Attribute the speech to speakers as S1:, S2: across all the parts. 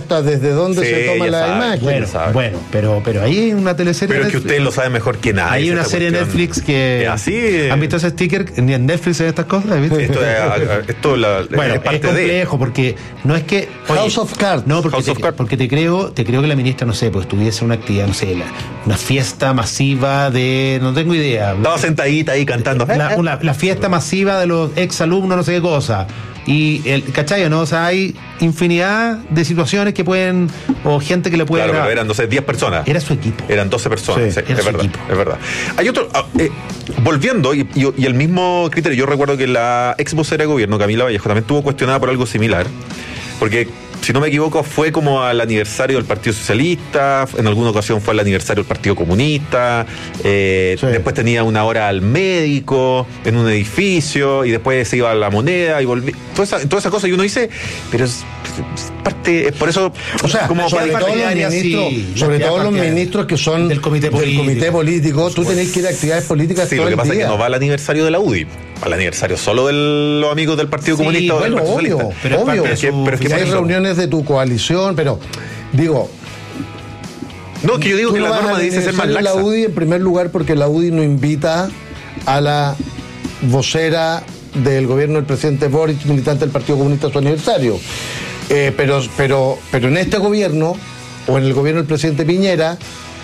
S1: hasta desde dónde se toma la imagen.
S2: Bueno, pero ahí hay una teleserie.
S3: Pero es que usted lo sabe mejor que nadie.
S2: Hay una serie de Netflix que.
S3: Así.
S2: ¿Han visto ese sticker en Netflix en estas cosas?
S3: Esto es parte
S2: es complejo porque no es que.
S1: Oye, House of Cards.
S2: No, porque te creo que la ministra, no sé, pues tuviese una actividad, no sé, una fiesta masiva de. No tengo idea.
S3: Estaba sentadita ahí cantando.
S2: La fiesta masiva de los ex alumnos, no sé qué cosa. Y ¿cachai? ¿No? O sea, hay infinidad de situaciones que pueden, o gente que le puede.
S3: Claro, pero eran, no sé, 10 personas.
S2: Era su equipo.
S3: Eran 12 personas,
S2: sí,
S3: es verdad. Equipo. Es verdad. Hay otro, volviendo, y el mismo criterio, yo recuerdo que la ex vocera de gobierno, Camila Vallejo, también estuvo cuestionada por algo similar, porque, si no me equivoco, fue como al aniversario del Partido Socialista, en alguna ocasión fue al aniversario del Partido Comunista, después tenía una hora al médico en un edificio, y después se iba a la Moneda y volvía. Toda esa cosa, y uno dice, pero es parte, es por eso,
S1: o sea, como sobre todo los ministros que son del comité político, tú tenés que ir a actividades políticas todo el día.
S3: Lo que pasa es que no va al aniversario de la UDI, al aniversario solo de los amigos del Partido Comunista o del Partido
S1: Socialista. Obvio. Pero es que hay reuniones de tu coalición, pero digo.
S3: No, que yo digo que la norma dice ser más laxa.
S1: La UDI en primer lugar porque la UDI no invita a la vocera del gobierno del presidente Boric, militante del Partido Comunista, a su aniversario. Pero en este gobierno, o en el gobierno del presidente Piñera,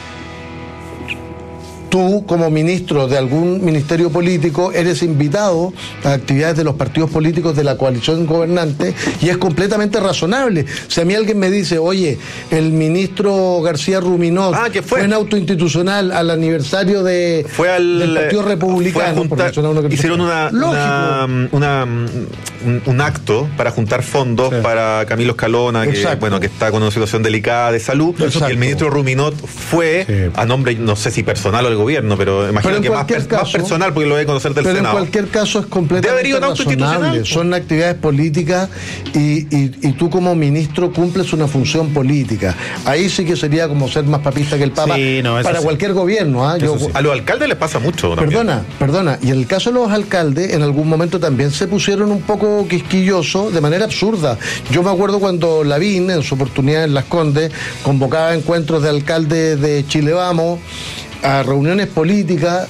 S1: tú, como ministro de algún ministerio político, eres invitado a actividades de los partidos políticos de la coalición gobernante, y es completamente razonable. Si a mí alguien me dice, oye, el ministro García Ruminot fue en autoinstitucional al aniversario del Partido Republicano,
S3: hicieron un acto para juntar fondos para Camilo Escalona, que está con una situación delicada de salud, y el ministro Ruminot fue a nombre, no sé si personal o del gobierno, pero imagino que más personal, porque lo voy a conocer del Senado.
S1: Pero en cualquier caso es completamente razonable. Son actividades políticas y tú como ministro cumples una función política. Ahí sí que sería como ser más papista que el Papa para cualquier gobierno. A
S3: los alcaldes les pasa mucho.
S1: Perdona. Y en el caso de los alcaldes, en algún momento también se pusieron un poco quisquillosos de manera absurda. Yo me acuerdo cuando Lavín, en su oportunidad en Las Condes, convocaba encuentros de alcaldes de Chile Vamos, a reuniones políticas,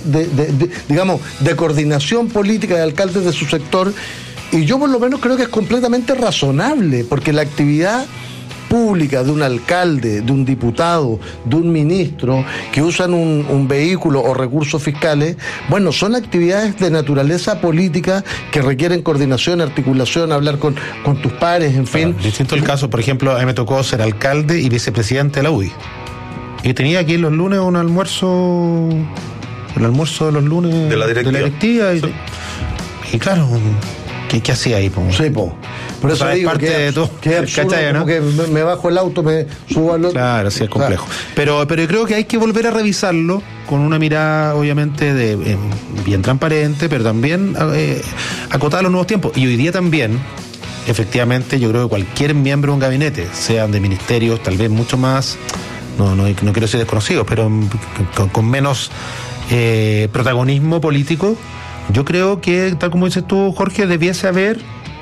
S1: de coordinación política de alcaldes de su sector, y yo por lo menos creo que es completamente razonable, porque la actividad pública de un alcalde, de un diputado, de un ministro que usan un vehículo o recursos fiscales, bueno, son actividades de naturaleza política que requieren coordinación, articulación, hablar con tus pares, en fin.
S2: Distinto el caso, por ejemplo, a mí me tocó ser alcalde y vicepresidente de la UDI. Y tenía aquí los lunes el almuerzo de los lunes
S3: de la
S2: directiva. Y claro, ¿qué hacía ahí?
S1: Sí, por eso digo
S2: parte de todo.
S1: Que es absurdo, ¿no? Que me bajo el auto, me subo al otro.
S2: Claro, sí, es complejo. Pero yo creo que hay que volver a revisarlo con una mirada, obviamente, bien transparente, pero también acotada a los nuevos tiempos. Y hoy día también, efectivamente, yo creo que cualquier miembro de un gabinete, sean de ministerios, tal vez mucho más, no quiero ser desconocido, pero con menos protagonismo político, yo creo que, tal como dices tú, Jorge, debiese haber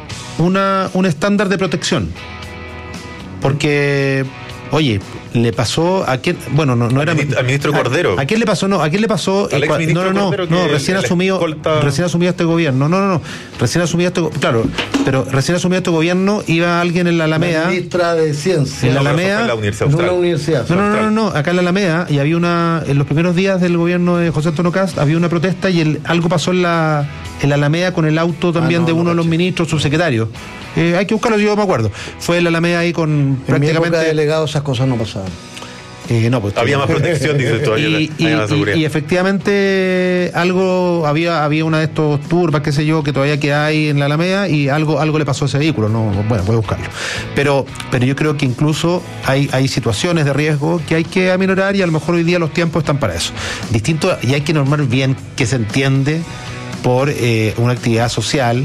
S2: un estándar de protección. Porque, oye, le pasó a quién, bueno, no era
S3: al ministro Cordero.
S2: ¿A quién le pasó? No, ¿a quién le pasó? Recién asumido este gobierno. Recién asumido recién asumido este gobierno, iba alguien en la Alameda.
S1: La ministra de Ciencia.
S2: En la Alameda.
S3: En la Universidad Austral.
S2: No, acá en la Alameda, y había en los primeros días del gobierno de José Antonio Kast, había una protesta y algo pasó en la Alameda con el auto también de uno de los ministros, subsecretarios. Hay que buscarlo, yo me acuerdo. Fue en la Alameda ahí con
S1: en
S2: prácticamente.
S1: Mi época de delegado esas cosas no pasaban.
S2: Pues,
S3: había más protección, dices tú.
S2: Y efectivamente había una de estos turbas, qué sé yo, que todavía queda ahí en la Alameda, y algo le pasó a ese vehículo. Voy a buscarlo. Pero yo creo que incluso hay situaciones de riesgo que hay que aminorar, y a lo mejor hoy día los tiempos están para eso. Distinto, y hay que normar bien qué se entiende por una actividad social.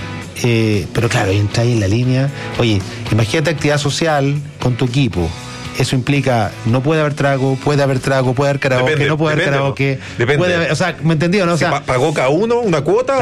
S2: Pero claro, entra ahí en la línea. Oye, imagínate actividad social con tu equipo, eso implica, no puede haber trago, puede haber karaoke,
S3: Depende,
S2: no puede haber karaoke. Puede haber, o sea, ¿me entendió, no? O sea,
S3: ¿pagó cada uno una cuota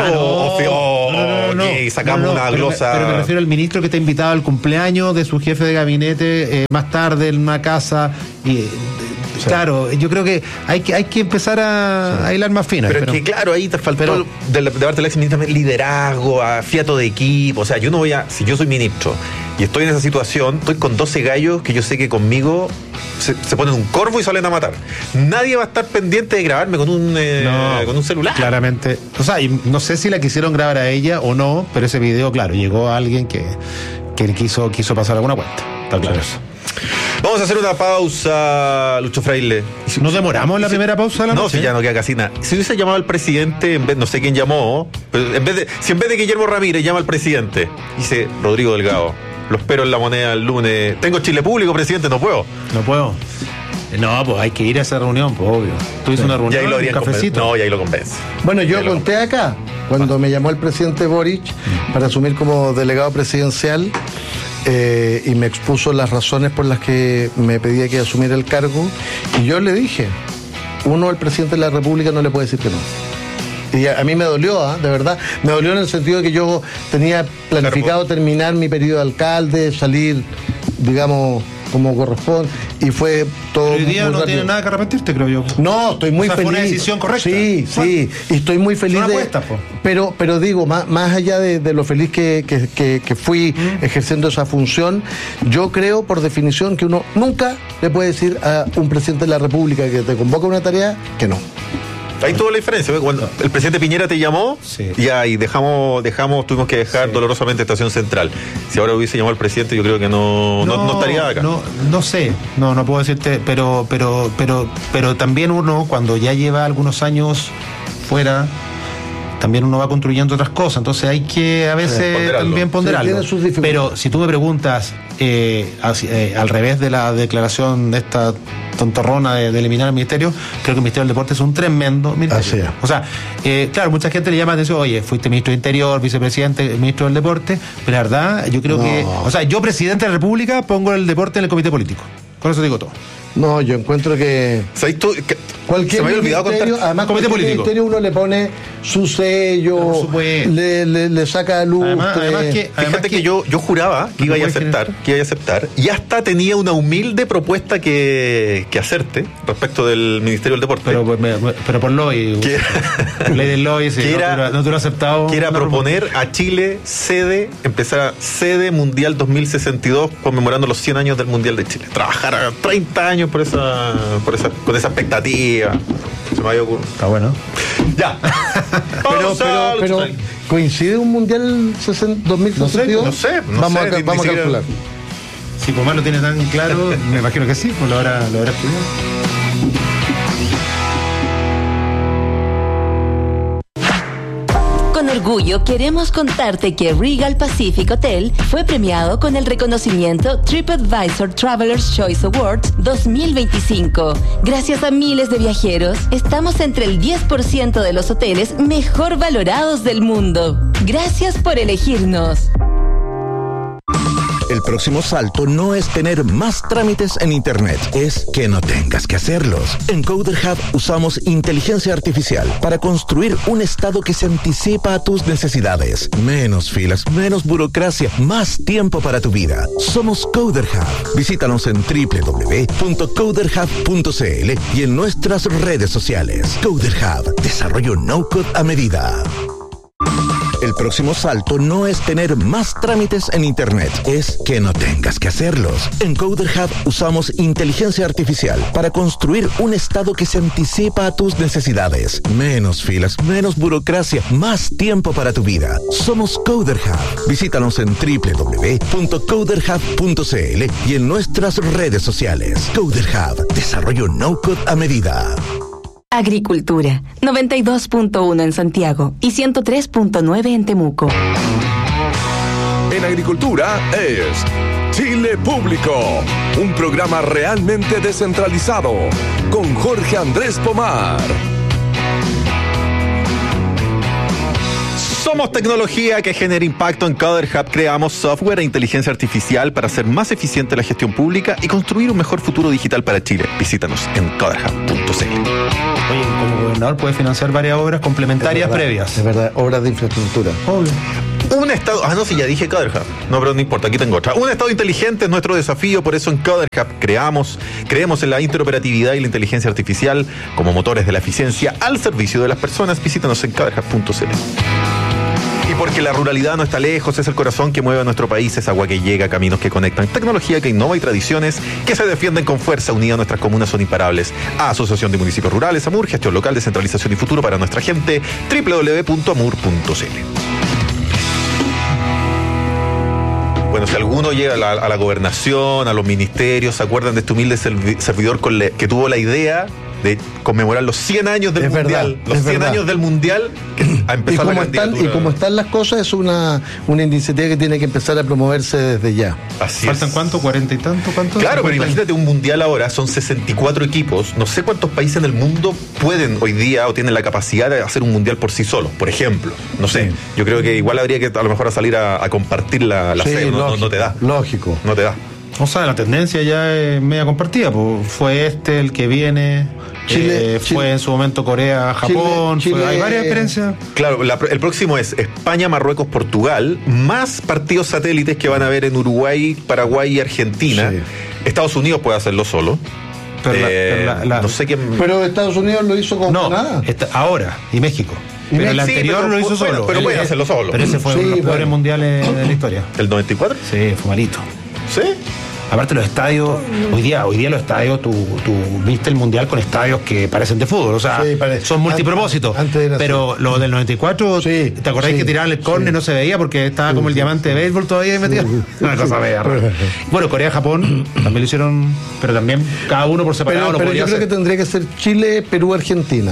S3: y sacamos una glosa?
S2: Pero me refiero al ministro que está invitado al cumpleaños de su jefe de gabinete más tarde en una casa y... Claro, yo creo que hay que empezar a hilar más fino.
S3: Pero es que claro, ahí te faltó de parte del exministro liderazgo, fiato de equipo. O sea, yo no voy si yo soy ministro y estoy en esa situación, estoy con 12 gallos que yo sé que conmigo se ponen un corvo y salen a matar. Nadie va a estar pendiente de grabarme con un celular.
S2: Claramente. O sea, no sé si la quisieron grabar a ella o no, pero ese video, claro, llegó a alguien que quiso pasar alguna cuenta. Está claro eso.
S3: Vamos a hacer una pausa, Lucho Fraile.
S2: ¿Nos demoramos en la primera pausa de la noche?
S3: No, si ya no queda casi nada. Si hubiese llamado al presidente, no sé quién llamó, pero si en vez de Guillermo Ramírez llama al presidente, dice Rodrigo Delgado, lo espero en La Moneda el lunes. Tengo Chile Público, presidente, no puedo. No, pues hay que ir a esa reunión, pues obvio. Tú hiciste una reunión, un cafecito. No, y ahí lo convence.
S1: Bueno, yo conté acá, cuando me llamó el presidente Boric para asumir como delegado presidencial, y me expuso las razones por las que me pedía que asumiera el cargo, y yo le dije, el presidente de la República no le puede decir que no. Y a mí me dolió, de verdad, me dolió en el sentido de que yo tenía planificado terminar mi periodo de alcalde, salir, digamos, como corresponde, y fue todo.
S2: Pero hoy día no tiene nada que arrepentirte, creo yo.
S1: No, estoy muy feliz.
S2: Fue una decisión correcta.
S1: Sí, y estoy muy feliz.
S2: Una apuesta,
S1: pero digo, más allá de lo feliz que fui ejerciendo esa función, yo creo, por definición, que uno nunca le puede decir a un presidente de la República que te convoca una tarea que no.
S3: Ahí tuvo la diferencia, ¿ves? Cuando el presidente Piñera te llamó, y tuvimos que dejar dolorosamente Estación Central. Si ahora hubiese llamado al presidente, yo creo que no estaría acá.
S2: No sé, no puedo decirte, pero también uno, cuando ya lleva algunos años fuera, también uno va construyendo otras cosas, entonces hay que a veces también ponderarlo. Pero si tú me preguntas al revés de la declaración de esta tontorrona de eliminar el ministerio, creo que el Ministerio del Deporte es un tremendo ministerio. O sea, claro, mucha gente le llama la atención, oye, fuiste ministro de Interior, vicepresidente, ministro del Deporte, pero la verdad, yo creo que, o sea, yo presidente de la República pongo el deporte en el comité político. Con eso digo todo.
S1: No, yo encuentro que...
S3: ¿Sabes tú?
S1: Cualquier ministerio, además
S2: comité político,
S1: ministerio uno le pone su sello, le saca lustre.
S3: Fíjate que yo juraba que iba a aceptar, y hasta tenía una humilde propuesta que hacerte respecto del Ministerio del Deporte.
S2: Pero por Loy, ley del Loy, no te lo he aceptado.
S3: Que era proponer a Chile empezar a sede Mundial 2062, conmemorando los 100 años del Mundial de Chile. Trabajar a 30 años con esa expectativa. Se me había ocurrido.
S2: Está bueno.
S3: Ya.
S1: pero ¿coincide un Mundial 2062?
S3: No sé.
S1: Vamos a calcular.
S2: Si Pomar lo tiene tan claro, me imagino que sí, pues lo habrá estudiado.
S4: Con orgullo queremos contarte que Regal Pacific Hotel fue premiado con el reconocimiento TripAdvisor Traveler's Choice Awards 2025. Gracias a miles de viajeros, estamos entre el 10% de los hoteles mejor valorados del mundo. Gracias por elegirnos.
S5: El próximo salto no es tener más trámites en Internet, es que no tengas que hacerlos. En Coder Hub usamos inteligencia artificial para construir un estado que se anticipa a tus necesidades. Menos filas, menos burocracia, más tiempo para tu vida. Somos Coder Hub. Visítanos en www.coderhub.cl y en nuestras redes sociales. Coder Hub, desarrollo no-code a medida. El próximo salto no es tener más trámites en Internet, es que no tengas que hacerlos. En Coder Hub usamos inteligencia artificial para construir un estado que se anticipa a tus necesidades. Menos filas, menos burocracia, más tiempo para tu vida. Somos Coder Hub. Visítanos en www.coderhub.cl y en nuestras redes sociales. Coder Hub, desarrollo no-code a medida.
S4: Agricultura, 92.1 en Santiago y 103.9 en Temuco.
S6: En Agricultura es Chile Público, un programa realmente descentralizado, con Jorge Andrés Pomar.
S3: Somos tecnología que genera impacto. En Coder Hub creamos software e inteligencia artificial para hacer más eficiente la gestión pública y construir un mejor futuro digital para Chile. Visítanos en coderhub.cl.
S2: Oye, como gobernador puede financiar varias obras complementarias previas.
S1: Es verdad, obras de infraestructura.
S2: Obvio.
S3: Un estado... no, sí, ya dije Coder Hub. No, pero no importa, aquí tengo otra. Un estado inteligente es nuestro desafío, por eso en Coder Hub creemos en la interoperatividad y la inteligencia artificial como motores de la eficiencia al servicio de las personas. Visítanos en coderhub.cl. Y porque la ruralidad no está lejos, es el corazón que mueve a nuestro país, es agua que llega, caminos que conectan, tecnología que innova y tradiciones que se defienden con fuerza. Unidas nuestras comunas son imparables. Asociación de Municipios Rurales, AMUR, gestión local, descentralización y futuro para nuestra gente. www.amur.cl. Bueno, si alguno llega a la gobernación, a los ministerios, ¿se acuerdan de este humilde servidor que tuvo la idea de conmemorar los 100 años del Mundial? Los 100 años del Mundial a empezar la candidatura.
S1: Y como están las cosas, es una iniciativa que tiene que empezar a promoverse desde ya.
S3: Así
S2: ¿Faltan
S3: es.
S2: cuánto? ¿40 y tanto? ¿Cuánto?
S3: Claro, pero imagínate un Mundial ahora, son 64 equipos. No sé cuántos países en el mundo pueden hoy día o tienen la capacidad de hacer un Mundial por sí solos, por ejemplo. No sé, yo creo que igual habría que a lo mejor salir a compartir la
S1: Sí,
S3: sede.
S1: lógico,
S3: No te da.
S1: Lógico.
S3: No te da.
S2: O sea, la tendencia ya es media compartida. Pues fue el que viene.
S1: Chile,
S2: fue en su momento Corea, Japón.
S1: Chile,
S2: hay varias experiencias.
S3: Claro, el próximo es España, Marruecos, Portugal, más partidos satélites que van a haber en Uruguay, Paraguay y Argentina.
S1: Sí.
S3: Estados Unidos puede hacerlo solo.
S2: Pero
S3: no sé quién.
S1: Pero Estados Unidos lo hizo con Canadá.
S2: Ahora, y México.
S1: Y
S2: Pero el
S3: sí,
S2: anterior
S3: pero
S2: lo hizo
S3: bueno,
S2: solo.
S3: pero pueden hacerlo solo.
S2: Pero ese fue
S1: Sí,
S2: uno de los peores
S1: bueno.
S2: mundiales de la historia.
S3: ¿El 94?
S2: Sí, fue malito.
S3: ¿Sí?
S2: Aparte los estadios, hoy día los estadios, tú viste el mundial con estadios que parecen de fútbol, o sea,
S1: Sí, parece.
S2: son multipropósitos.
S1: Antes era
S2: pero lo del 94,
S1: Sí,
S2: ¿te acordás
S1: sí,
S2: que tiraban el córner y no se veía porque estaba como el diamante de béisbol todavía ahí metido? Una cosa media rara. Bueno, Corea, Japón también lo hicieron, pero también cada uno por separado lo
S1: Pero
S2: podría
S1: yo creo
S2: hacer.
S1: que tendría que ser Chile, Perú, Argentina.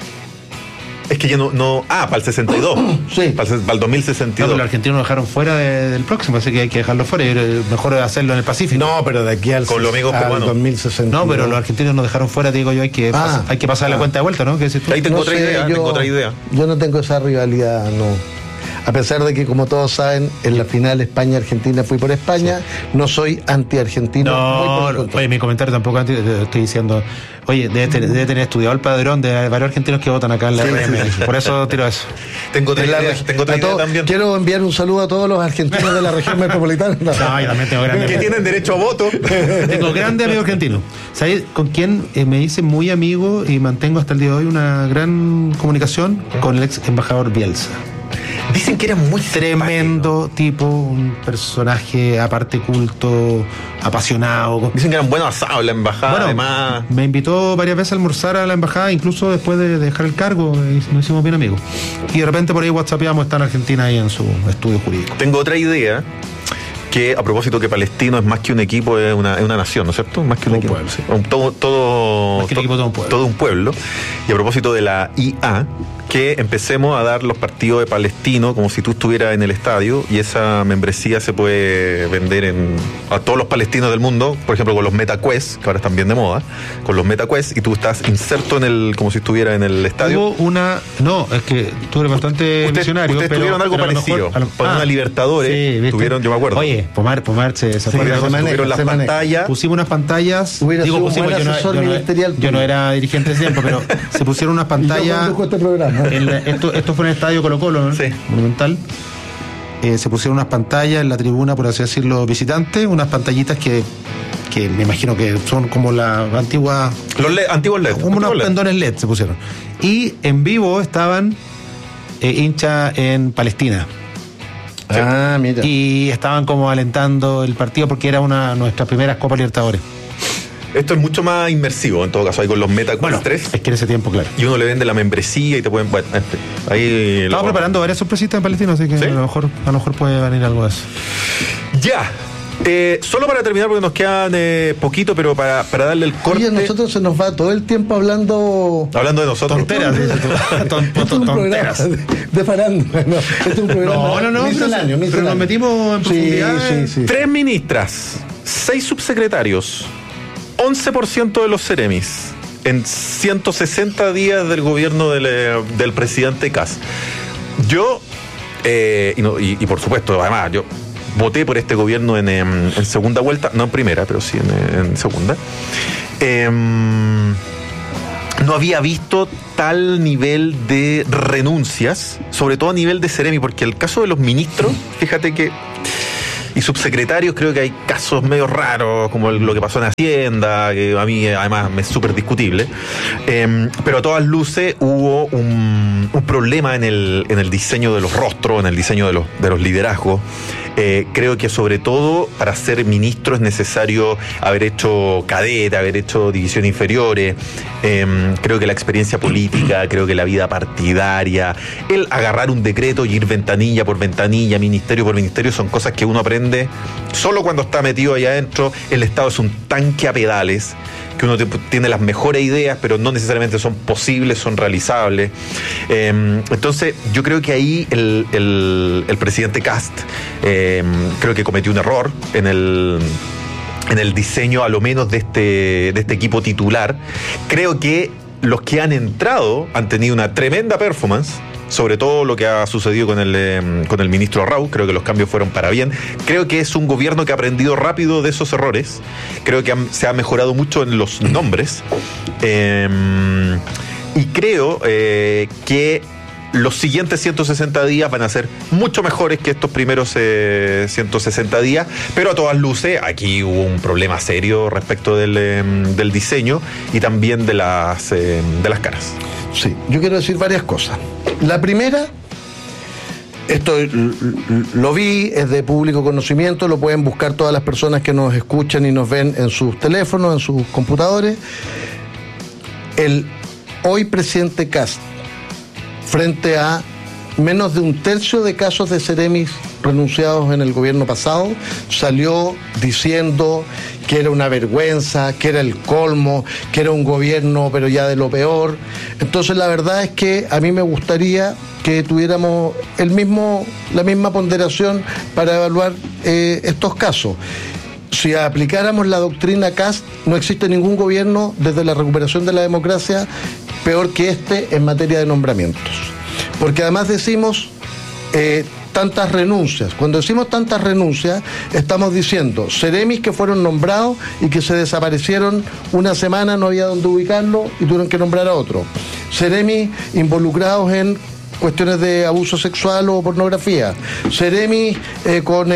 S3: Es que ya no. Para el 62.
S1: Sí.
S3: Para el
S2: No,
S3: 2062.
S2: pero los argentinos lo dejaron fuera del próximo, así que hay que dejarlo fuera. Y mejor hacerlo en el Pacífico.
S1: No, pero de aquí al
S3: Con los amigos peruanos.
S1: 2060.
S2: No, pero los argentinos nos dejaron fuera, digo yo, hay que pasar la cuenta de vuelta, ¿no? ¿Qué decís tú?
S3: Ahí tengo otra idea, tengo otra idea.
S1: Yo no tengo esa rivalidad, no. A pesar de que, como todos saben, en la final España-Argentina fui por España, no soy anti-argentino. voy por el contrario.
S2: Oye, mi comentario tampoco antes, estoy diciendo, oye, debe tener estudiado el padrón de varios argentinos que votan acá en la RM. Por eso tiro eso.
S3: Tengo otra idea también.
S1: Quiero enviar un saludo a todos los argentinos de la región metropolitana.
S2: No, yo también tengo grandes
S3: Que tienen derecho a voto.
S2: Tengo grandes amigos argentinos. ¿Sabes con quién me hice muy amigo y mantengo hasta el día de hoy una gran comunicación? Con el ex embajador Bielsa.
S3: Dicen que era muy
S2: Tremendo tipo, un personaje aparte culto, apasionado.
S3: Dicen que eran buenos asados en la embajada,
S2: Bueno,
S3: además.
S2: me invitó varias veces a almorzar a la embajada, incluso después de dejar el cargo, nos hicimos bien amigos. Y de repente por ahí whatsappeamos, está en Argentina ahí en su estudio jurídico.
S3: Tengo otra idea. Que a propósito que Palestino es más que un equipo, es una nación, ¿no es cierto? Más que un equipo.
S2: pueblo, sí.
S3: Todo
S2: Más que un equipo, todo un pueblo.
S3: Todo un pueblo. Y a propósito de la IA, que empecemos a dar los partidos de Palestino como si tú estuvieras en el estadio, y esa membresía se puede vender a todos los palestinos del mundo, por ejemplo con los MetaQuest, que ahora están bien de moda, con los MetaQuest, y tú estás inserto como si estuvieras en el estadio.
S2: No, es que tú eres bastante visionario.
S3: Ustedes
S2: pero
S3: tuvieron algo
S2: pero a lo
S3: parecido.
S2: mejor-
S3: Para una Libertadores,
S2: sí, ¿viste?
S3: tuvieron, yo me acuerdo.
S2: Oye, Pomar se
S3: tuvieron las pantallas.
S2: Pusimos unas pantallas.
S1: Hubiera sido un
S2: pusimos,
S1: buen asesor ministerial.
S2: yo no era dirigente de tiempo, pero se pusieron unas
S1: Y yo
S2: pantallas.
S1: conduzco este programa.
S2: Esto fue en el estadio Colo-Colo, ¿no?
S3: Sí.
S2: Monumental. Se pusieron unas pantallas en la tribuna, por así decirlo, visitantes, unas pantallitas que me imagino que son como la antigua.
S3: Los antiguos LED.
S2: Como unos pendones LED se pusieron. Y en vivo estaban hinchas en Palestina.
S1: Ah, mira.
S2: Y estaban como alentando el partido porque era una de nuestras primeras Copas Libertadores.
S3: Esto es mucho más inmersivo, en todo caso, ahí con los MetaQuest
S2: Bueno,
S3: 3.
S2: es que en ese tiempo, claro.
S3: Y uno le vende la membresía y te pueden. Bueno, ahí.
S2: Estamos preparando varias sorpresitas en Palestina, así que
S3: ¿Sí?
S2: a lo mejor puede venir algo de eso.
S3: Ya. Solo para terminar, porque nos quedan poquito, pero para darle el corte.
S1: Oye, nosotros se nos va todo el tiempo hablando.
S3: Hablando de nosotros.
S2: Tonteras, dices tú.
S1: Esto es un programa
S2: Tonteras.
S1: de farándula, no. Esto es un programa misceláneo,
S2: pero nos metimos en profundidad.
S1: Sí.
S3: 3 ministras, 6 subsecretarios, 11% de los Ceremis en 160 días del gobierno del presidente Kast. Yo Y por supuesto, además, yo voté por este gobierno en segunda vuelta, no en primera, pero sí en segunda. No había visto tal nivel de renuncias, sobre todo a nivel de Seremi, porque el caso de los ministros, fíjate que, y subsecretarios, creo que hay casos medio raros, como lo que pasó en Hacienda, que a mí además me es súper discutible, pero a todas luces hubo un problema en el diseño de los rostros, en el diseño de los liderazgos. Creo que sobre todo para ser ministro es necesario haber hecho cadete, haber hecho divisiones inferiores. Creo que la experiencia política, creo que la vida partidaria, el agarrar un decreto y ir ventanilla por ventanilla, ministerio por ministerio, son cosas que uno aprende solo cuando está metido ahí adentro. El Estado es un tanque a pedales, que uno tiene las mejores ideas, pero no necesariamente son posibles, son realizables. Entonces, yo creo que ahí el presidente Kast creo que cometió un error en el diseño, a lo menos de este equipo titular. Creo que los que han entrado han tenido una tremenda performance, sobre todo lo que ha sucedido con el ministro Rau. Creo que los cambios fueron para bien. Creo que es un gobierno que ha aprendido rápido de esos errores. Creo que se ha mejorado mucho en los nombres. Y creo que los siguientes 160 días van a ser mucho mejores que estos primeros 160 días, pero a todas luces aquí hubo un problema serio respecto del diseño y también de las caras.
S1: Sí, yo quiero decir varias cosas. La primera, esto lo vi, es de público conocimiento, lo pueden buscar todas las personas que nos escuchan y nos ven en sus teléfonos, en sus computadores. El hoy presidente Kast, frente a menos de un tercio de casos de seremis renunciados en el gobierno pasado, salió diciendo que era una vergüenza, que era el colmo, que era un gobierno pero ya de lo peor. Entonces la verdad es que a mí me gustaría que tuviéramos la misma ponderación para evaluar estos casos. Si aplicáramos la doctrina Kast, no existe ningún gobierno desde la recuperación de la democracia peor que este en materia de nombramientos. Porque además decimos tantas renuncias. Cuando decimos tantas renuncias, estamos diciendo seremis que fueron nombrados y que se desaparecieron una semana, no había dónde ubicarlo y tuvieron que nombrar a otro. Seremis involucrados en cuestiones de abuso sexual o pornografía, seremis con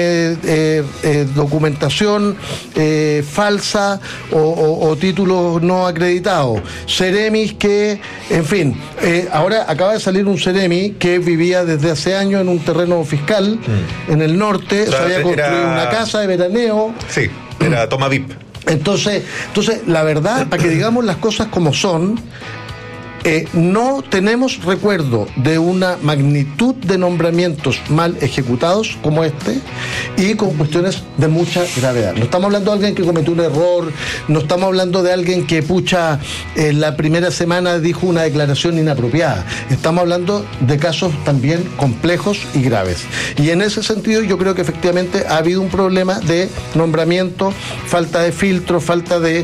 S1: documentación falsa o títulos no acreditados, seremis que, en fin, ahora acaba de salir un seremi que vivía desde hace años en un terreno fiscal en el norte, se había construido una casa de veraneo.
S3: Sí, era toma VIP.
S1: Entonces, la verdad, para que digamos las cosas como son, no tenemos recuerdo de una magnitud de nombramientos mal ejecutados como este y con cuestiones de mucha gravedad. No estamos hablando de alguien que cometió un error, no estamos hablando de alguien que la primera semana dijo una declaración inapropiada. Estamos hablando de casos también complejos y graves. Y en ese sentido yo creo que efectivamente ha habido un problema de nombramiento, falta de filtro, falta de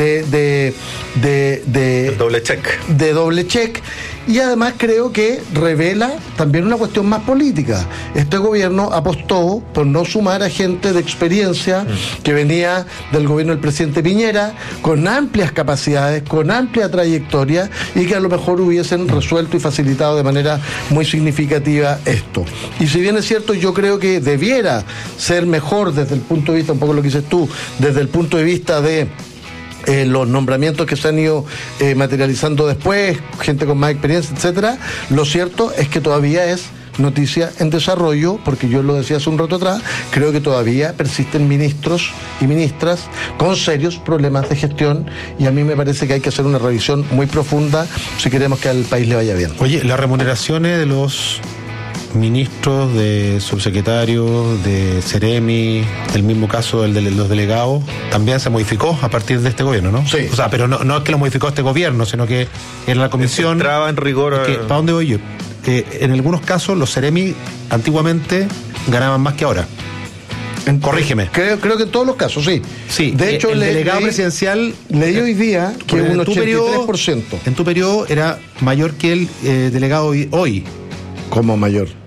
S3: doble check.
S1: Y además creo que revela también una cuestión más política. Este gobierno apostó por no sumar a gente de experiencia que venía del gobierno del presidente Piñera, con amplias capacidades, con amplia trayectoria y que a lo mejor hubiesen resuelto y facilitado de manera muy significativa esto. Y si bien es cierto, yo creo que debiera ser mejor desde el punto de vista, un poco lo que dices tú, desde el punto de vista de los nombramientos que se han ido materializando después, gente con más experiencia, etcétera. Lo cierto es que todavía es noticia en desarrollo, porque yo lo decía hace un rato atrás, creo que todavía persisten ministros y ministras con serios problemas de gestión y a mí me parece que hay que hacer una revisión muy profunda si queremos que al país le vaya bien.
S2: Oye, las remuneraciones de los ministros, de subsecretarios, de seremi, el mismo caso de los delegados, también se modificó a partir de este gobierno, ¿no?
S1: Sí.
S2: O sea, pero no es que lo modificó este gobierno, sino que en la comisión
S3: entraba en rigor.
S2: ¿Para dónde voy yo? En algunos casos los seremi antiguamente ganaban más que ahora. Corrígeme.
S1: Creo que en todos los casos, sí.
S2: Sí,
S1: de hecho,
S2: el delegado presidencial
S1: leí hoy día que un 83%.
S2: En tu periodo era mayor que el delegado hoy.
S1: ¿Cómo mayor?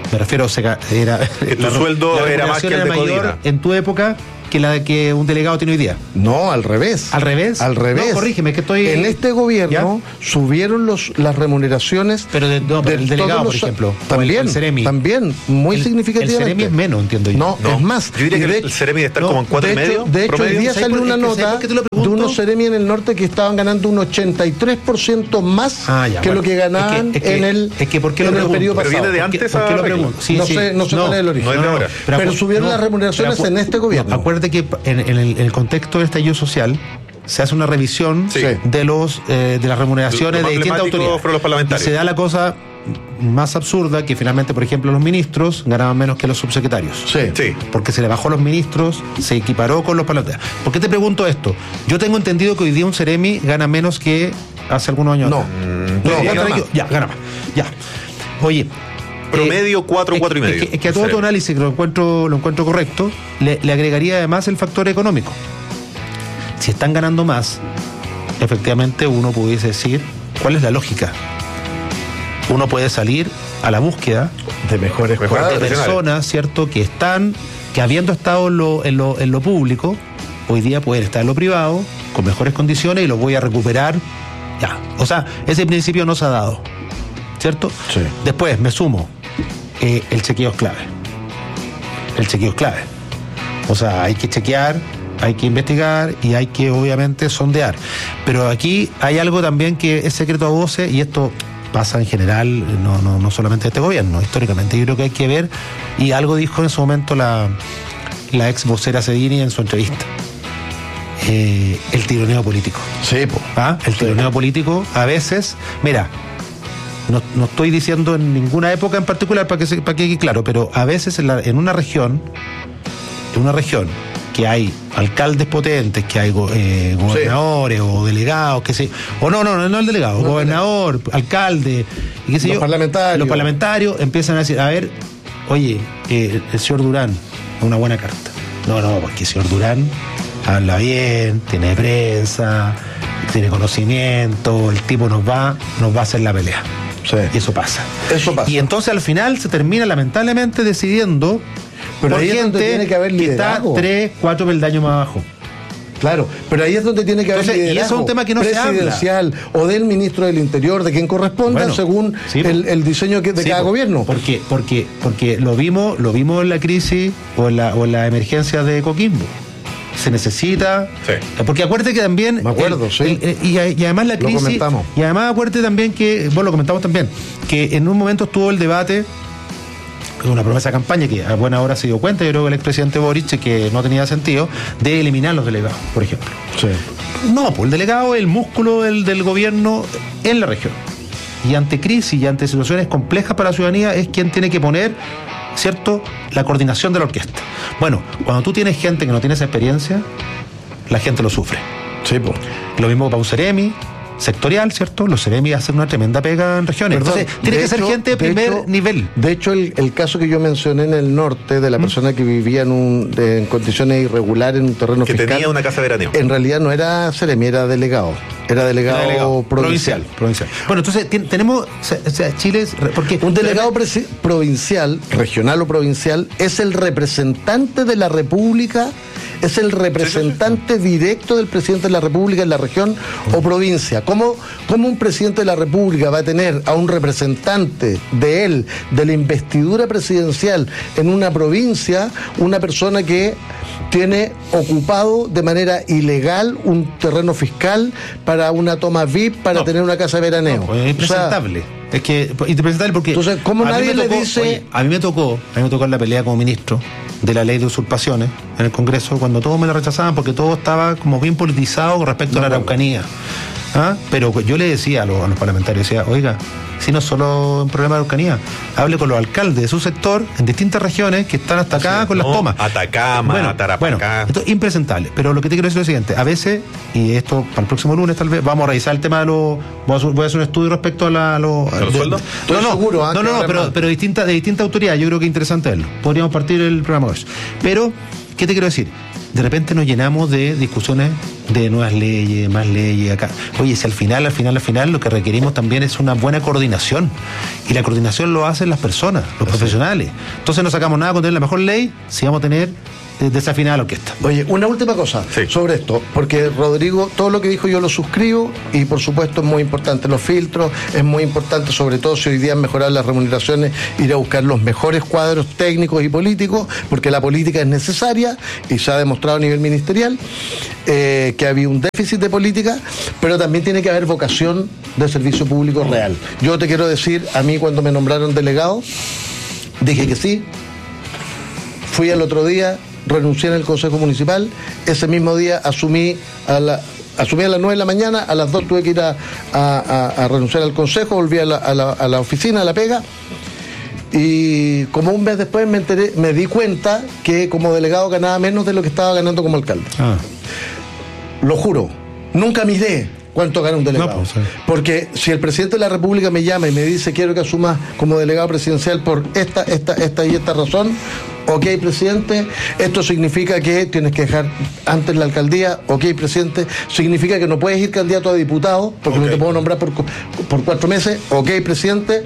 S2: Me refiero,
S3: Tu sueldo era más que el de
S2: mayor
S3: Codina.
S2: en tu época que la de que un delegado tiene hoy día.
S1: No, al revés.
S2: ¿Al revés?
S1: Al revés.
S2: No, corrígeme, que estoy...
S1: En este gobierno subieron las remuneraciones.
S2: Pero el delegado, por ejemplo.
S1: También,
S2: el Ceremi.
S1: También, muy significativamente.
S2: El Ceremi es menos, entiendo yo.
S1: No, es más.
S3: Yo diría
S1: Y
S3: que
S1: de
S3: el Ceremi debe estar como en 4,5.
S1: De hecho, hoy día
S2: ¿Sabes
S1: salió
S2: por-
S1: una
S2: es que ¿sabes
S1: nota
S2: por qué te lo
S1: de
S2: pregunto?
S1: unos Ceremi en el norte que estaban ganando un 83% más que lo que ganaban en el periodo pasado.
S3: Pero viene de antes
S2: ¿Por qué lo
S3: a
S2: pregunto? Sí,
S1: no
S2: sí.
S1: sé cuál es el origen.
S3: No es de ahora.
S1: Pero subieron las remuneraciones en este gobierno.
S2: Acuérdate que en el contexto del estallido social se hace una revisión
S3: Sí.
S2: de las remuneraciones
S3: Lo
S2: de
S3: más
S2: distintas
S3: emblemático
S2: autoridades.
S3: fueron los parlamentarios.
S2: Y se da la cosa más absurda que finalmente, por ejemplo, los ministros ganaban menos que los subsecretarios.
S3: Sí.
S2: Porque se le bajó a los ministros, se equiparó con los parlamentarios. ¿Por qué te pregunto esto? Yo tengo entendido que hoy día un Ceremi gana menos que hace algunos años.
S1: No.
S2: gana más. Ya, gana más. Ya. Oye.
S3: Promedio 4,5.
S2: Es que a todo tu análisis, que lo encuentro correcto, le agregaría además el factor económico. Si están ganando más, efectivamente uno pudiese decir, ¿cuál es la lógica? Uno puede salir a la búsqueda
S1: De mejores
S2: de
S1: cuadros.
S2: personas, ¿cierto?, que habiendo estado en lo público, hoy día pueden estar en lo privado, con mejores condiciones, y los voy a recuperar. Ya. O sea, ese principio no se ha dado, ¿cierto?
S1: Sí.
S2: Después, me sumo, el chequeo es clave. El chequeo es clave. O sea, hay que chequear, hay que investigar y hay que, obviamente, sondear. Pero aquí hay algo también que es secreto a voces, y esto pasa en general, no solamente este gobierno, históricamente. Yo creo que hay que ver, y algo dijo en su momento la ex vocera Sedini en su entrevista. El tironeo político.
S1: Sí, po.
S2: El tironeo político, a veces, mira, no estoy diciendo en ninguna época en particular para que quede claro, pero a veces en una región que hay alcaldes potentes, que hay gobernadores o delegados, que se, o no el delegado, gobernador, alcalde, y qué sé
S1: Los
S2: yo,
S1: parlamentarios.
S2: los parlamentarios empiezan a decir, a ver, oye, el señor Durán, una buena carta. No, porque el señor Durán habla bien, tiene prensa, tiene conocimiento, el tipo nos va a hacer la pelea.
S1: Sí.
S2: Y eso pasa.
S1: Eso pasa.
S2: Y entonces al final se termina lamentablemente decidiendo
S1: Pero
S2: por
S1: ahí es donde
S2: gente
S1: tiene que haber
S2: que está
S1: liderazgo.
S2: 3-4 peldaños más abajo.
S1: Claro, pero ahí es donde tiene que haber
S2: Entonces, y
S1: liderazgo
S2: eso es un tema que no se habla.
S1: presidencial o del ministro del Interior, de quien corresponda,
S2: Bueno,
S1: según
S2: sí,
S1: el diseño de
S2: Sí,
S1: cada gobierno.
S2: Porque lo vimos en la crisis o en la emergencia de Coquimbo. Se necesita.
S3: Sí.
S2: Porque acuérdate que también.
S1: Me acuerdo, sí.
S2: Y además la
S1: Lo
S2: crisis.
S1: comentamos.
S2: Y además acuérdate también que, lo comentamos también, que en un momento estuvo el debate, una promesa de campaña que a buena hora se dio cuenta, yo creo que el expresidente Boric, que no tenía sentido, de eliminar los delegados, por ejemplo.
S1: Sí.
S2: No, pues el delegado es el músculo del gobierno en la región. Y ante crisis y ante situaciones complejas para la ciudadanía es quien tiene que poner, ¿cierto?, la coordinación de la orquesta. Bueno, cuando tú tienes gente que no tiene esa experiencia, la gente lo sufre.
S1: Sí, po.
S2: Lo mismo para un Ceremi sectorial, ¿cierto? Los Ceremi hacen una tremenda pega en regiones.
S1: Perdón,
S2: Entonces, tiene
S1: de
S2: que ser
S1: hecho-
S2: gente de primer nivel.
S1: De hecho, el caso que yo mencioné en el norte de la persona que vivía en condiciones irregulares en un terreno
S3: Que
S1: fiscal,
S3: tenía una casa de veraneo.
S1: en realidad no era Ceremi, era delegado. Era delegado provincial.
S2: Bueno, entonces tenemos, o sea, Chile es, porque
S1: Un delegado provincial, regional o provincial, es el representante de la República, es el representante directo del presidente de la República en la región o provincia. ¿Cómo un presidente de la República va a tener a un representante de él, de la investidura presidencial en una provincia, una persona que tiene ocupado de manera ilegal un terreno fiscal para una toma VIP, para tener una casa de veraneo?
S2: No, es impresentable. Es que impresentable porque
S1: Entonces, ¿cómo
S2: a mí
S1: nadie
S2: me
S1: le
S2: tocó-
S1: dice-
S2: oye, a mí me tocó en la pelea como ministro de la ley de usurpaciones en el Congreso, cuando todos me la rechazaban porque todo estaba como bien politizado con respecto a la Araucanía. Pero yo le decía a los parlamentarios, decía, oiga, si no es solo un problema de Araucanía, hable con los alcaldes de su sector en distintas regiones que están hasta acá con las tomas.
S3: Atacama, Tarapacá.
S2: Esto es impresentable, pero lo que te quiero decir es lo siguiente, a veces, y esto para el próximo lunes tal vez, vamos a revisar el tema de voy a hacer un estudio respecto a los
S3: sueldos?
S1: Estoy seguro, que habrá más.
S2: pero de distinta autoridad, yo creo que es interesante verlo. Podríamos partir el programa hoy. Pero, ¿qué te quiero decir? de repente nos llenamos de discusiones de nuevas leyes, más leyes acá. Oye, si al final lo que requerimos también es una buena coordinación. Y la coordinación lo hacen las personas, los profesionales. Entonces no sacamos nada con tener la mejor ley si vamos a tener desafinada la orquesta.
S1: Oye, una última cosa sobre esto, porque Rodrigo, todo lo que dijo yo lo suscribo y por supuesto es muy importante los filtros, es muy importante sobre todo si hoy día mejorar las remuneraciones, ir a buscar los mejores cuadros técnicos y políticos, porque la política es necesaria y se ha demostrado a nivel ministerial que había un déficit de política, pero también tiene que haber vocación de servicio público real. Yo te quiero decir, a mí cuando me nombraron delegado, dije que sí, fui al otro día, renuncié en el Consejo Municipal, ese mismo día asumí a las 9 de la mañana, a las 2 tuve que ir a renunciar al Consejo, volví a la oficina, a la pega, y como un mes después me di cuenta que como delegado ganaba menos de lo que estaba ganando como alcalde. Lo juro, nunca miré cuánto gana un delegado.
S2: No, pues,
S1: porque si el presidente de la República me llama y me dice quiero que asumas como delegado presidencial por esta y esta razón, ok, presidente, esto significa que tienes que dejar antes la alcaldía, ok, presidente, significa que no puedes ir candidato a diputado, porque no te puedo nombrar por 4 meses, ok, presidente.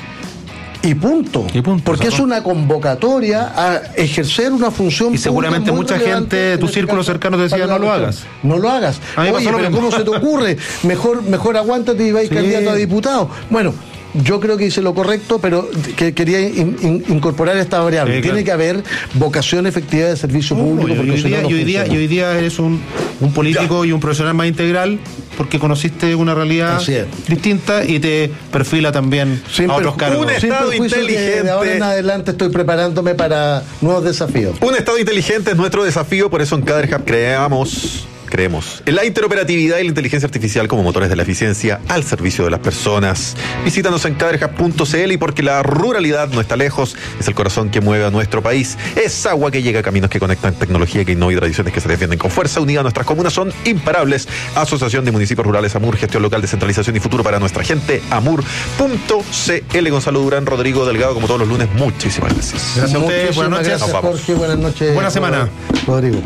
S1: Y punto. Porque es una convocatoria a ejercer una función.
S2: Y seguramente mucha gente de tu círculo cercano te decía no lo hagas.
S1: No lo hagas. Oye, pero ¿cómo se te ocurre? Mejor aguántate y vais candidato a diputado. Bueno, yo creo que hice lo correcto, pero que quería incorporar esta variable. Tiene que haber vocación efectiva de servicio público.
S2: Y hoy día eres un político y un profesional más integral porque conociste una realidad distinta y te perfila también a otros cargos.
S3: Un Estado inteligente.
S1: De ahora en adelante estoy preparándome para nuevos desafíos.
S3: Un Estado inteligente es nuestro desafío, por eso en CaderHub creemos en la interoperatividad y la inteligencia artificial como motores de la eficiencia al servicio de las personas. Visítanos en caderhub.cl y porque la ruralidad no está lejos, es el corazón que mueve a nuestro país. Es agua que llega a caminos que conectan tecnología que innova y tradiciones que se defienden con fuerza. Unida, nuestras comunas son imparables. Asociación de Municipios Rurales AMUR, gestión local, descentralización y futuro para nuestra gente. AMUR.cl. Gonzalo Durán, Rodrigo Delgado, como todos los lunes, muchísimas gracias.
S2: Gracias a ustedes, buenas noches.
S1: Gracias, Jorge, buenas noches.
S2: Buena semana.
S1: Rodrigo.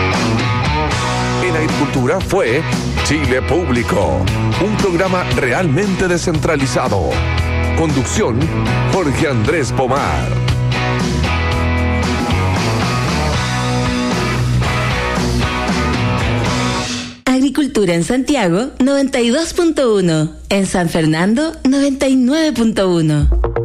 S6: En Agricultura fue Chile Público, un programa realmente descentralizado. Conducción, Jorge Andrés Pomar.
S4: Agricultura en Santiago, 92.1. En San Fernando, 99.1.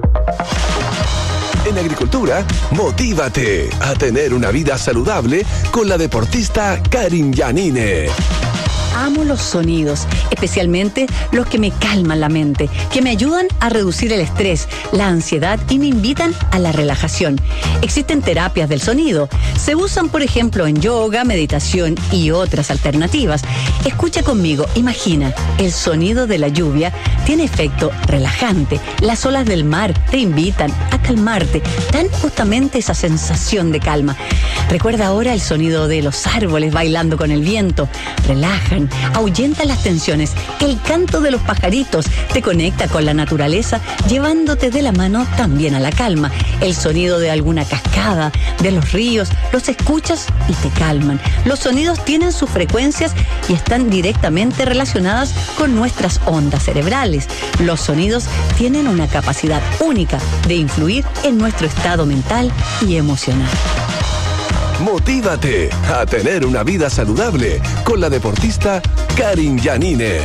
S6: En Agricultura, motívate a tener una vida saludable con la deportista Karin Yanine.
S7: Amo los sonidos, especialmente los que me calman la mente, que me ayudan a reducir el estrés, la ansiedad y me invitan a la relajación. Existen terapias del sonido. Se usan, por ejemplo, en yoga, meditación y otras alternativas. Escucha conmigo, imagina, el sonido de la lluvia tiene efecto relajante. Las olas del mar te invitan a calmarte, dan justamente esa sensación de calma. Recuerda ahora el sonido de los árboles bailando con el viento. Relajan, ahuyentan las tensiones. El canto de los pajaritos te conecta con la naturaleza, llevándote de la mano también a la calma. El sonido de alguna cascada, de los ríos, los escuchas y te calman. Los sonidos tienen sus frecuencias y están directamente relacionadas con nuestras ondas cerebrales. Los sonidos tienen una capacidad única de influir en nuestro estado mental y emocional.
S6: Motívate a tener una vida saludable con la deportista Karin Yanine.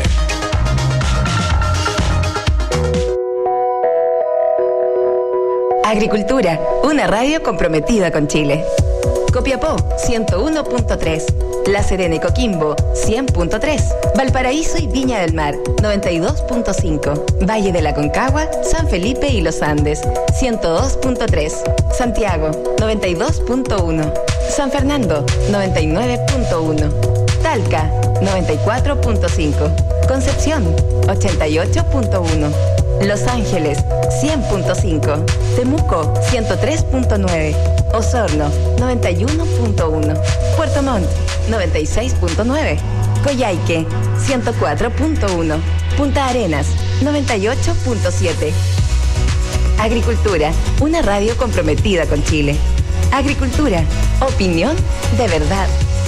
S4: Agricultura, una radio comprometida con Chile. Copiapó, 101.3. La Serena y Coquimbo, 100.3. Valparaíso y Viña del Mar, 92.5. Valle de la Concagua, San Felipe y Los Andes, 102.3. Santiago, 92.1. San Fernando, 99.1. Talca, 94.5. Concepción, 88.1. Los Ángeles, 100.5. Temuco, 103.9. Osorno, 91.1. Puerto Montt, 96.9. Coyhaique, 104.1. Punta Arenas, 98.7. Agricultura, una radio comprometida con Chile. Agricultura, opinión de verdad.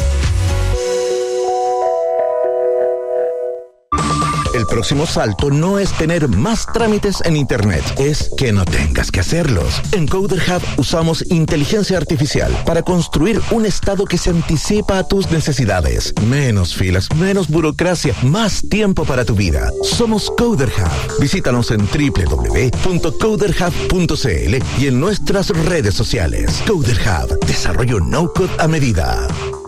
S5: El próximo salto no es tener más trámites en Internet, es que no tengas que hacerlos. En Coder Hub usamos inteligencia artificial para construir un estado que se anticipa a tus necesidades. Menos filas, menos burocracia, más tiempo para tu vida. Somos Coder Hub. Visítanos en www.coderhub.cl y en nuestras redes sociales. Coder Hub, desarrollo no-code a medida.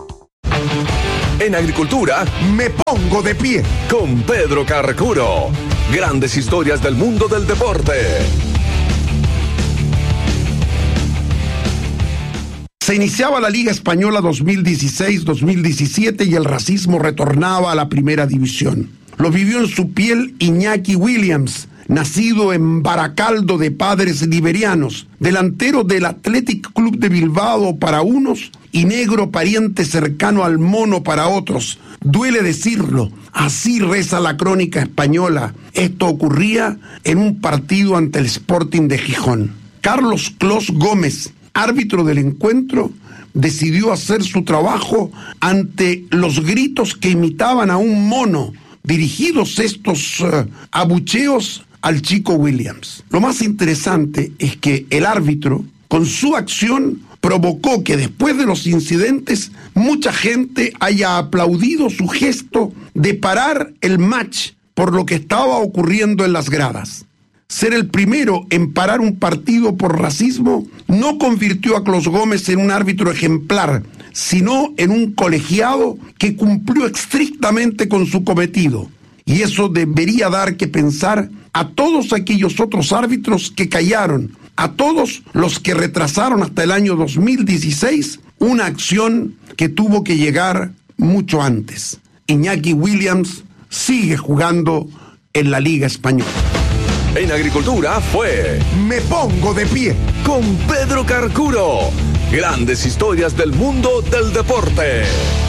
S6: En agricultura, me pongo de pie con Pedro Carcuro. Grandes historias del mundo del deporte.
S8: Se iniciaba la Liga Española 2016-2017 y el racismo retornaba a la primera división. Lo vivió en su piel Iñaki Williams, nacido en Baracaldo de padres liberianos, delantero del Athletic Club de Bilbao para unos y negro pariente cercano al mono para otros. Duele decirlo, así reza la crónica española. Esto ocurría en un partido ante el Sporting de Gijón. Carlos Clos Gómez, árbitro del encuentro, decidió hacer su trabajo ante los gritos que imitaban a un mono, dirigidos estos abucheos al chico Williams. Lo más interesante es que el árbitro, con su acción, provocó que después de los incidentes mucha gente haya aplaudido su gesto de parar el match por lo que estaba ocurriendo en las gradas. Ser el primero en parar un partido por racismo no convirtió a Clos Gómez en un árbitro ejemplar, sino en un colegiado que cumplió estrictamente con su cometido. Y eso debería dar que pensar a todos aquellos otros árbitros que callaron, a todos los que retrasaron hasta el año 2016 una acción que tuvo que llegar mucho antes. Iñaki Williams sigue jugando en la Liga Española.
S6: En agricultura fue Me Pongo de Pie con Pedro Carcuro. Grandes historias del mundo del deporte.